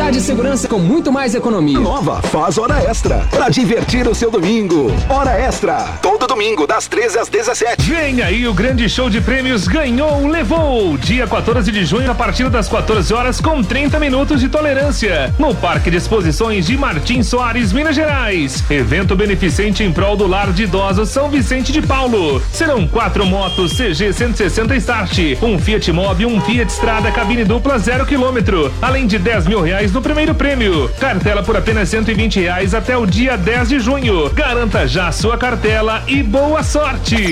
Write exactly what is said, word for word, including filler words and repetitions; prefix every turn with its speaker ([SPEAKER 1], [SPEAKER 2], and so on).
[SPEAKER 1] qualidade e segurança com muito mais economia.
[SPEAKER 2] Nova, faz hora extra pra divertir o seu domingo. Hora extra, todo domingo das treze às dezessete.
[SPEAKER 3] Vem aí o grande show de prêmios Ganhou, Levou. Dia quatorze de junho, a partir das quatorze horas, com trinta minutos de tolerância. No Parque de Exposições de Martins Soares, Minas Gerais. Evento beneficente em prol do Lar de Idosos São Vicente de Paulo. Serão quatro motos C G cento e sessenta Start, um Fiat Mobi e um Fiat Strada cabine dupla zero quilômetro. Além de dez mil reais no primeiro prêmio. Cartela por apenas cento e vinte reais até o dia dez de junho. Garanta já sua cartela e boa sorte!